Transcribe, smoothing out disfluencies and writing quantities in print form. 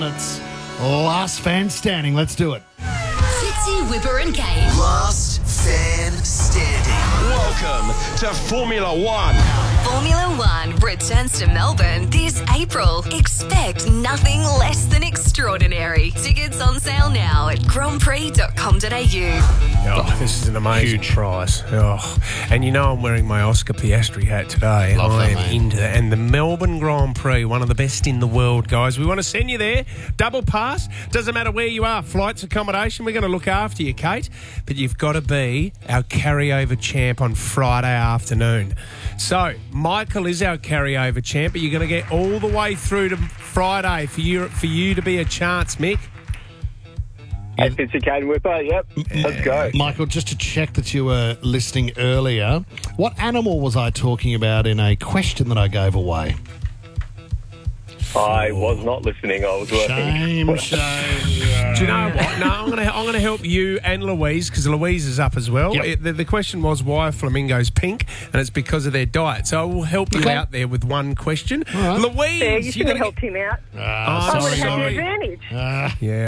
It's last fan standing. Let's do it. Fitzy, Whipper and Kate. Last fan standing. Welcome to Formula One. Formula One returns to Melbourne this April. Expect nothing less than extraordinary. Tickets on sale now at grandprix.com.au. Oh, this is an amazing prize. Oh. And you know I'm wearing my Oscar Piastri hat today. Love I that, am mate. into that. And the Melbourne Grand Prix, one of the best in the world, guys. We want to send you there. Double pass. Doesn't matter where you are. Flights, accommodation. We're going to look after you, Kate. But you've got to be our carryover champ on Friday afternoon. So, Michael is our carryover champ, but you're going to get all the way through to Friday for you to be a chance, Mick. Hey, Fitzy, Kate and Whipper, yep. Let's go. Michael, just to check that you were listening earlier, what animal was I talking about in a question that I gave away? I was not listening. I was working. Shame. Do you know what? No, I'm going to help you and Louise, because Louise is up as well. Yep. The question was, why are flamingos pink? And it's because of their diet. So I will help you out there with one question. All right. Louise, Yeah, you should have helped him out. Oh, I would have had the sorry. advantage. Yeah.